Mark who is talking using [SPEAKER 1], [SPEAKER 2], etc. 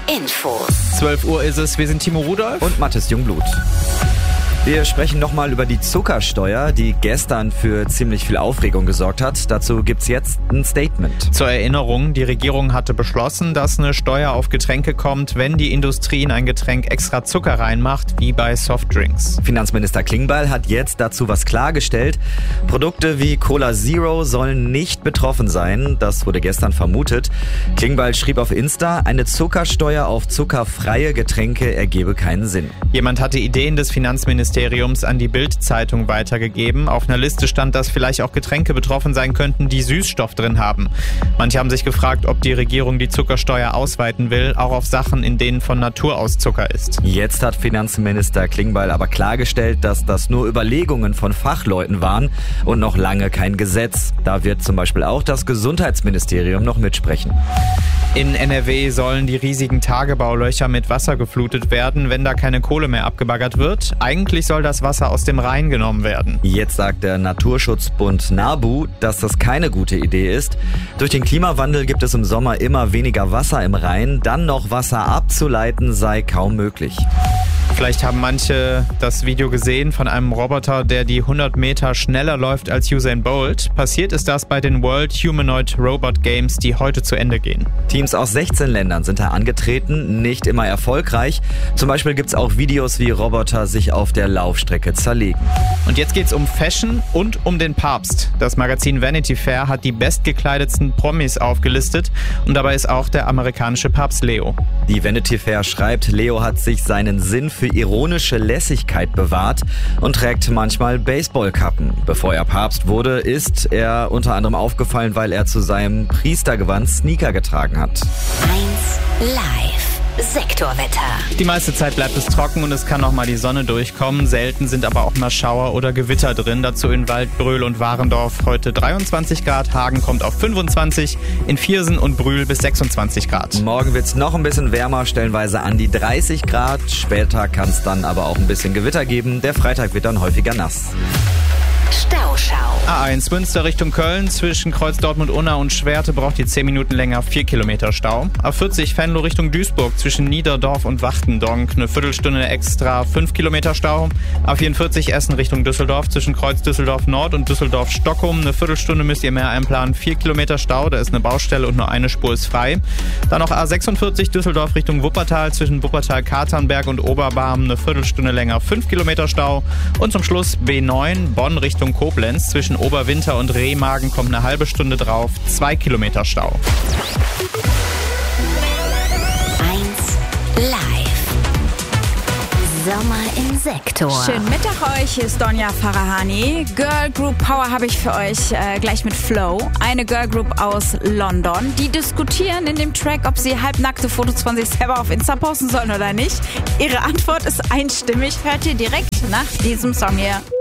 [SPEAKER 1] Infos.
[SPEAKER 2] 12 Uhr ist es, wir sind Timo Rudolph
[SPEAKER 3] und Mathis Jungblut. Wir sprechen nochmal über die Zuckersteuer, die gestern für ziemlich viel Aufregung gesorgt hat. Dazu gibt's jetzt ein Statement.
[SPEAKER 2] Zur Erinnerung, die Regierung hatte beschlossen, dass eine Steuer auf Getränke kommt, wenn die Industrie in ein Getränk extra Zucker reinmacht, wie bei Softdrinks.
[SPEAKER 3] Finanzminister Klingbeil hat jetzt dazu was klargestellt. Produkte wie Cola Zero sollen nicht betroffen sein. Das wurde gestern vermutet. Klingbeil schrieb auf Insta, eine Zuckersteuer auf zuckerfreie Getränke ergebe keinen Sinn.
[SPEAKER 2] Jemand hatte Ideen des Finanzministeriums an die Bild-Zeitung weitergegeben. Auf einer Liste stand, dass vielleicht auch Getränke betroffen sein könnten, die Süßstoff drin haben. Manche haben sich gefragt, ob die Regierung die Zuckersteuer ausweiten will, auch auf Sachen, in denen von Natur aus Zucker ist.
[SPEAKER 3] Jetzt hat Finanzminister Klingbeil aber klargestellt, dass das nur Überlegungen von Fachleuten waren und noch lange kein Gesetz. Da wird zum Beispiel auch das Gesundheitsministerium noch mitsprechen.
[SPEAKER 2] In NRW sollen die riesigen Tagebaulöcher mit Wasser geflutet werden, wenn da keine Kohle mehr abgebaggert wird. Eigentlich soll das Wasser aus dem Rhein genommen werden.
[SPEAKER 3] Jetzt sagt der Naturschutzbund NABU, dass das keine gute Idee ist. Durch den Klimawandel gibt es im Sommer immer weniger Wasser im Rhein. Dann noch Wasser abzuleiten sei kaum möglich.
[SPEAKER 2] Vielleicht haben manche das Video gesehen von einem Roboter, der die 100 Meter schneller läuft als Usain Bolt. Passiert ist das bei den World Humanoid Robot Games, die heute zu Ende gehen.
[SPEAKER 3] Teams aus 16 Ländern sind da angetreten, nicht immer erfolgreich. Zum Beispiel gibt es auch Videos, wie Roboter sich auf der Laufstrecke zerlegen.
[SPEAKER 2] Und jetzt geht's um Fashion und um den Papst. Das Magazin Vanity Fair hat die bestgekleidetsten Promis aufgelistet und dabei ist auch der amerikanische Papst Leo.
[SPEAKER 3] Die Vanity Fair schreibt, Leo hat sich seinen Sinn für ironische Lässigkeit bewahrt und trägt manchmal Baseballkappen. Bevor er Papst wurde, ist er unter anderem aufgefallen, weil er zu seinem Priestergewand Sneaker getragen hat.
[SPEAKER 1] 1 Live. Sektorwetter.
[SPEAKER 2] Die meiste Zeit bleibt es trocken und es kann noch mal die Sonne durchkommen. Selten sind aber auch mal Schauer oder Gewitter drin. Dazu in Waldbröl und Warendorf heute 23 Grad. Hagen kommt auf 25, in Viersen und Brühl bis 26 Grad.
[SPEAKER 3] Morgen wird es noch ein bisschen wärmer, stellenweise an die 30 Grad. Später kann es dann aber auch ein bisschen Gewitter geben. Der Freitag wird dann häufiger nass.
[SPEAKER 1] Stauschau.
[SPEAKER 2] A1 Münster Richtung Köln, zwischen Kreuz Dortmund-Unna und Schwerte braucht die 10 Minuten länger, 4 Kilometer Stau. A40 Venlo Richtung Duisburg, zwischen Niederdorf und Wachtendonk, eine Viertelstunde extra, 5 Kilometer Stau. A44 Essen Richtung Düsseldorf, zwischen Kreuz Düsseldorf Nord und Düsseldorf Stockholm, eine Viertelstunde müsst ihr mehr einplanen, 4 Kilometer Stau, da ist eine Baustelle und nur eine Spur ist frei. Dann noch A46 Düsseldorf Richtung Wuppertal, zwischen Wuppertal-Katernberg und Oberbarm, eine Viertelstunde länger, 5 Kilometer Stau. Und zum Schluss B9 Bonn Richtung Koblenz, zwischen Oberwinter und Remagen kommt eine halbe Stunde drauf, 2 Kilometer Stau.
[SPEAKER 1] 1 Live. Sommer im Sektor.
[SPEAKER 4] Schönen Mittag euch, hier ist Donja Farahani. Girl Group Power habe ich für euch gleich mit Flow. Eine Girl Group aus London. Die diskutieren in dem Track, ob sie halbnackte Fotos von sich selber auf Insta posten sollen oder nicht. Ihre Antwort ist einstimmig. Hört ihr direkt nach diesem Song hier.